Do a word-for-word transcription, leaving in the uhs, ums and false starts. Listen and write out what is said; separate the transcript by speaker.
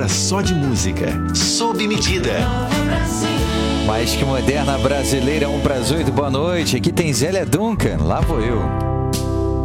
Speaker 1: hora só de música, sob medida.
Speaker 2: Mais que moderna brasileira, um para as oito, boa noite. Aqui tem Zélia Duncan, lá vou eu.